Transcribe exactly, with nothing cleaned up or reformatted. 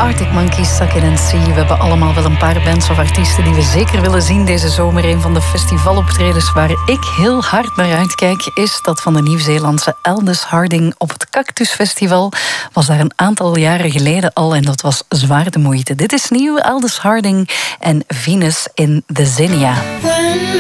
Arctic Monkeys, Suck It and See. We hebben allemaal wel een paar bands of artiesten die we zeker willen zien deze zomer. Een van de festivaloptredens waar ik heel hard naar uitkijk is dat van de Nieuw-Zeelandse Aldous Harding op het Cactus Festival. Was daar een aantal jaren geleden al en dat was zwaar de moeite. Dit is nieuw, Aldous Harding en Venus in the Zinnia.